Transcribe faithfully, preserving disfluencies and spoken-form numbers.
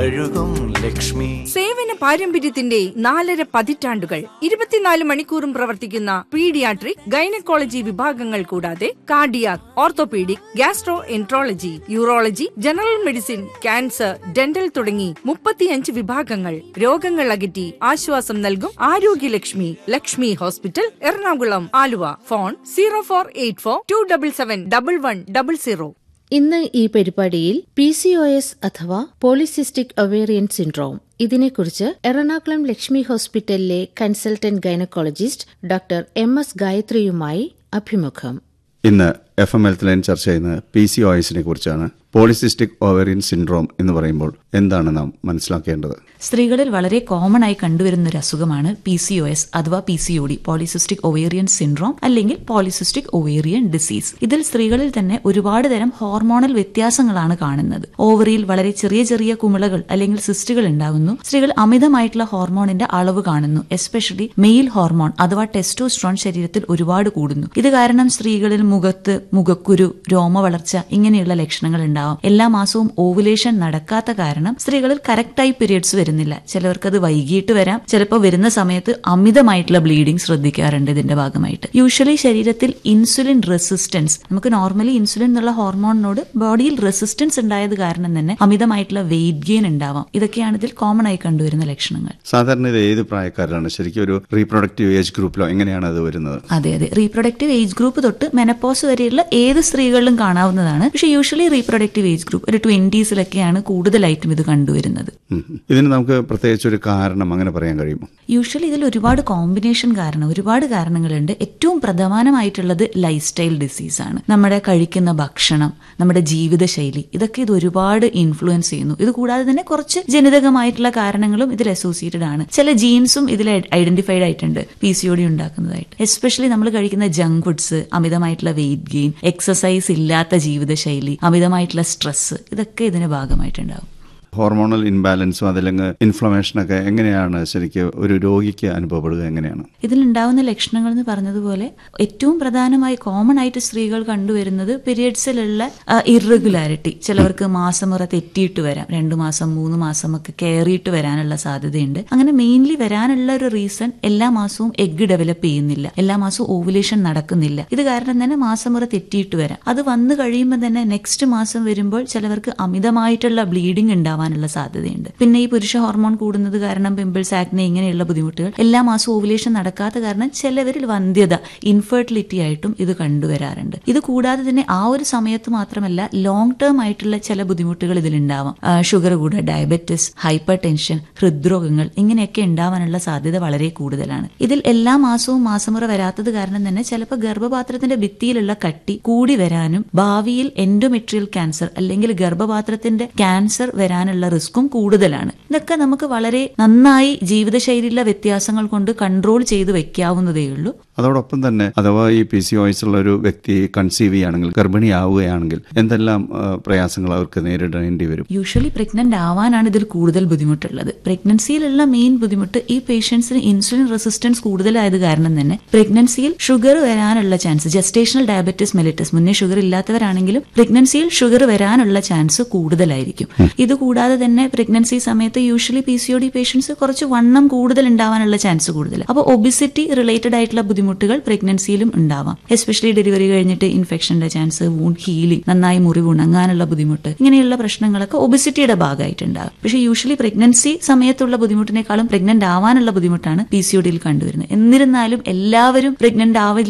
തഴുകും ലക്ഷ്മി. സേവന പാരമ്പര്യത്തിന്റെ നാലര പതിറ്റാണ്ടുകൾ, ഇരുപത്തിനാല് മണിക്കൂറും പ്രവർത്തിക്കുന്ന പീഡിയാട്രിക്, ഗൈനക്കോളജി വിഭാഗങ്ങൾ കൂടാതെ cardiac, orthopaedic, gastro enterology, urology, general medicine, cancer, dental തുടങ്ങി മുപ്പത്തിയഞ്ച് വിഭാഗങ്ങൾ. രോഗങ്ങൾ അകറ്റി ആശ്വാസം നൽകും Arogya Lakshmi. Lakshmi hospital, Ernakulam, Aluva. Phone zero four eight four to double seven double one double zero. ഇന്ന് ഈ പരിപാടിയിൽ പി സി ഒ എസ് അഥവാ പോളിസിസ്റ്റിക് ഒവേറിയൻ സിൻഡ്രോം, ഇതിനെക്കുറിച്ച് എറണാകുളം ലക്ഷ്മി ഹോസ്പിറ്റലിലെ consultant gynaecologist doctor M S ഗായത്രിയുമായി അഭിമുഖം. ഇന്ന് എഫ് എം ഹെൽത്ത് ലൈൻ ചർച്ച ചെയ്യുന്നത് പി സി ഒ എസിനെ കുറിച്ചാണ്. പോളിസിസ്റ്റിക് ഓവേറിയൻ സിൻഡ്രോം എന്ന് പറയുമ്പോൾ എന്താണ് നാം മനസ്സിലാക്കേണ്ടത്? സ്ത്രീകളിൽ വളരെ കോമൺ ആയി കണ്ടുവരുന്ന ഒരു അസുഖമാണ് പി സി ഒ എസ് അഥവാ P C O D, polycystic ovarian syndrome അല്ലെങ്കിൽ പോളിസിസ്റ്റിക് ഒവേറിയൻ ഡിസീസ്. ഇതിൽ സ്ത്രീകളിൽ തന്നെ ഒരുപാട് തരം ഹോർമോണൽ വ്യത്യാസങ്ങളാണ് കാണുന്നത്. ഓവറിയിൽ വളരെ ചെറിയ ചെറിയ കുമിളകൾ അല്ലെങ്കിൽ സിസ്റ്റുകൾ ഉണ്ടാകുന്നു. സ്ത്രീകൾ അമിതമായിട്ടുള്ള ഹോർമോണിന്റെ അളവ് കാണുന്നു. എസ്പെഷ്യലി മെയിൽ ഹോർമോൺ അഥവാ ടെസ്റ്റോസ്ട്രോൺ ശരീരത്തിൽ ഒരുപാട് കൂടുന്നു. ഇത് കാരണം സ്ത്രീകളിൽ മുഖത്ത് മുഖക്കുരു, രോമ വളർച്ച ഇങ്ങനെയുള്ള ലക്ഷണങ്ങൾ ഉണ്ടാവും. എല്ലാ മാസവും ഓവുലേഷൻ നടക്കാത്ത കാരണം സ്ത്രീകളിൽ കറക്റ്റായി പീരിയഡ്സ് വരുന്നില്ല. ചിലവർക്ക് അത് വൈകിട്ട് വരാം. ചിലപ്പോൾ വരുന്ന സമയത്ത് അമിതമായിട്ടുള്ള ബ്ലീഡിംഗ് ശ്രദ്ധിക്കാറുണ്ട്. ഇതിന്റെ ഭാഗമായിട്ട് യൂഷ്വലി ശരീരത്തിൽ ഇൻസുലിൻ റെസിസ്റ്റൻസ്, നമുക്ക് നോർമലി ഇൻസുലിൻ എന്നുള്ള ഹോർമോണിനോട് ബോഡിയിൽ റെസിസ്റ്റൻസ് ഉണ്ടായത് കാരണം തന്നെ അമിതമായിട്ടുള്ള വെയിറ്റ് ഗെയിൻ ഉണ്ടാവാം. ഇതൊക്കെയാണ് ഇതിൽ കോമൺ ആയി കണ്ടുവരുന്ന ലക്ഷണങ്ങൾ. സാധാരണ ഇത് ഏത് പ്രായക്കാരാണ്? ശരിക്കും ഒരു റീപ്രൊഡക്റ്റീവ് ഏജ് ഗ്രൂപ്പിലോ എങ്ങനെയാണ് അത് വരുന്നത്? അതെ അതെ റീപ്രൊഡക്റ്റീവ് ഏജ് ഗ്രൂപ്പ് തൊട്ട് മെനപ്പോസ് വരെയുള്ള ഏത് സ്ത്രീകളിലും കാണാവുന്നതാണ്. പക്ഷേ യൂഷ്വലി റീപ്രൊഡക്റ്റീവ് ഏജ് ഗ്രൂപ്പ് ഒരു ട്വന്റീസിലൊക്കെയാണ് കൂടുതലായിട്ടും ഇത് കണ്ടുവരുന്നത്. ഇതിന് നമുക്ക് പ്രത്യേകിച്ച് ഒരു കാരണം അങ്ങനെ പറയാൻ കഴിയുമോ? യൂഷ്വലി ഇതിൽ ഒരുപാട് കോമ്പിനേഷൻ കാരണം ഒരുപാട് കാരണങ്ങളുണ്ട്. ഏറ്റവും പ്രധാനമായിട്ടുള്ളത് ലൈഫ് സ്റ്റൈൽ ഡിസീസ് ആണ്. നമ്മുടെ കഴിക്കുന്ന ഭക്ഷണം, നമ്മുടെ ജീവിതശൈലി, ഇതൊക്കെ ഇത് ഒരുപാട് ഇൻഫ്ലുവൻസ് ചെയ്യുന്നു. ഇത് കൂടാതെ തന്നെ കുറച്ച് ജനിതകമായിട്ടുള്ള കാരണങ്ങളും ഇതിൽ അസോസിയേറ്റഡ് ആണ്. ചില ജീൻസും ഇതിൽ ഐഡന്റിഫൈഡ് ആയിട്ടുണ്ട് P C O D ഉണ്ടാക്കുന്നതായിട്ട്. Especially നമ്മൾ കഴിക്കുന്ന ജങ്ക് ഫുഡ്സ്, അമിതമായിട്ടുള്ള വെയിറ്റ് ഗെയിൻ, എക്സസൈസ് ഇല്ലാത്ത ജീവിതശൈലി, അമിതമായിട്ടുള്ള സ്ട്രെസ്, ഇതൊക്കെ ഇതിന് ഭാഗമായിട്ടുണ്ടാവും. ഹോർമോണൽ ഇൻബാലൻസും അതല്ലെങ്കിൽ ഇൻഫ്ലമേഷനൊക്കെ എങ്ങനെയാണ് ശരിക്കും ഒരു രോഗിക്ക് അനുഭവപ്പെടുക? എങ്ങനെയാണ് ഇതിലുണ്ടാവുന്ന ലക്ഷണങ്ങൾ എന്ന് പറഞ്ഞതുപോലെ ഏറ്റവും പ്രധാനമായി കോമൺ ആയിട്ട് സ്ത്രീകൾ കണ്ടുവരുന്നത് പീരിയഡ്സിലുള്ള ഇറഗുലാരിറ്റി. ചിലവർക്ക് മാസമുറ തെറ്റിയിട്ട് വരാം. രണ്ടു മാസം മൂന്ന് മാസം ഒക്കെ കയറിയിട്ട് വരാനുള്ള സാധ്യതയുണ്ട്. അങ്ങനെ മെയിൻലി വരാനുള്ള ഒരു റീസൺ എല്ലാ മാസവും എഗ് ഡെവലപ്പ് ചെയ്യുന്നില്ല, എല്ലാ മാസവും ഓവുലേഷൻ നടക്കുന്നില്ല. ഇത് കാരണം തന്നെ മാസമുറ തെറ്റിയിട്ട് വരാം. അത് വന്നു കഴിയുമ്പോൾ തന്നെ നെക്സ്റ്റ് മാസം വരുമ്പോൾ ചിലവർക്ക് അമിതമായിട്ടുള്ള ബ്ലീഡിംഗ് ഉണ്ടാവാൻ ുള്ള സാധ്യതയുണ്ട്. പിന്നെ ഈ പുരുഷ ഹോർമോൺ കൂടുന്നത് കാരണം പിമ്പിൾസ്, ആക്നെ ഇങ്ങനെയുള്ള ബുദ്ധിമുട്ടുകൾ, എല്ലാ മാസവും ഓവുലേഷൻ നടക്കാത്ത കാരണം ചിലവരിൽ വന്ധ്യത, ഇൻഫെർട്ടിലിറ്റി ആയിട്ടും ഇത് കണ്ടുവരാറുണ്ട്. ഇത് കൂടാതെ തന്നെ ആ ഒരു സമയത്ത് മാത്രമല്ല ലോങ് ടേം ആയിട്ടുള്ള ചില ബുദ്ധിമുട്ടുകൾ ഇതിലുണ്ടാവാം. ഷുഗർ കൂടുക, ഡയബറ്റിസ്, ഹൈപ്പർ ടെൻഷൻ, ഹൃദ്രോഗങ്ങൾ ഇങ്ങനെയൊക്കെ ഉണ്ടാവാനുള്ള സാധ്യത വളരെ കൂടുതലാണ്. ഇതിൽ എല്ലാ മാസവും മാസമുറ വരാത്തത് കാരണം തന്നെ ചിലപ്പോൾ ഗർഭപാത്രത്തിന്റെ ഭിത്തിയിലുള്ള കട്ടി കൂടി വരാനും ഭാവിയിൽ എൻഡോമെട്രിയൽ ക്യാൻസർ അല്ലെങ്കിൽ ഗർഭപാത്രത്തിന്റെ ക്യാൻസർ വരാനുള്ള റിസ്ക്കും കൂടുതലാണ്. ഇതൊക്കെ നമുക്ക് വളരെ നന്നായി ജീവിതശൈലിയിലെ വ്യത്യാസങ്ങൾ കൊണ്ട് കൺട്രോൾ ചെയ്ത് വെക്കാവുന്നതേ ഉള്ളൂ. അതോടൊപ്പം തന്നെ അഥവാ ഈ പി സി ഒ എസ് ഉള്ള ഒരു വ്യക്തി കൺസീവ് ചെയ്യുകയാണെങ്കിൽ, ഗർഭിണിയാവുകയാണെങ്കിൽ എന്തെല്ലാം പ്രയാസങ്ങൾ അവർക്ക് നേരിടേണ്ടി വരും? യൂഷ്വലി പ്രഗ്നന്റ് ആവാനാണ് ഇതിൽ കൂടുതൽ ബുദ്ധിമുട്ടുള്ളത്. പ്രഗ്നൻസിയിലുള്ള മെയിൻ ബുദ്ധിമുട്ട് ഈ പേഷ്യൻസിന് ഇൻസുലിൻ റെസിസ്റ്റൻസ് കൂടുതലായത് കാരണം തന്നെ പ്രഗ്നൻസിയിൽ ഷുഗർ വരാനുള്ള ചാൻസ്, ജസ്റ്റേഷണൽ ഡയബറ്റിസ് മെലിറ്റസ്, മുന്നേ ഷുഗർ ഇല്ലാത്തവരാണെങ്കിലും പ്രഗ്നൻസിയിൽ ഷുഗർ വരാനുള്ള ചാൻസ് കൂടുതലായിരിക്കും. ഇത് കൂടാതെ തന്നെ പ്രഗ്നൻസി സമയത്ത് usually P C O D patients കുറച്ച് വണ്ണം കൂടുതൽ ഉണ്ടാവാനുള്ള ചാൻസ് കൂടുതൽ. അപ്പോൾ ഒബിസിറ്റി റിലേറ്റഡ് ആയിട്ടുള്ള ബുദ്ധിമുട്ടുകൾ പ്രഗ്നൻസിയിലും ഉണ്ടാവാം. എസ്പെഷ്യലി ഡെലിവറി കഴിഞ്ഞിട്ട് ഇൻഫെക്ഷന്റെ ചാൻസ്, വൂണ്ട് ഹീലിംഗ്, നന്നായി മുറിവ് ഉണങ്ങാനുള്ള ബുദ്ധിമുട്ട്, ഇങ്ങനെയുള്ള പ്രശ്നങ്ങളൊക്കെ ഒബിസിറ്റിയുടെ ഭാഗമായിട്ടുണ്ടാകും. പക്ഷേ യൂഷ്വലി പ്രഗ്നൻസി സമയത്തുള്ള ബുദ്ധിമുട്ടിനേക്കാളും പ്രഗ്നന്റ് ആവാനുള്ള ബുദ്ധിമുട്ടാണ് പി സി ഒ ഡിയിൽ കണ്ടുവരുന്നത്. എന്നിരുന്നാലും എല്ലാവരും പ്രഗ്നന്റ് ആവില്ല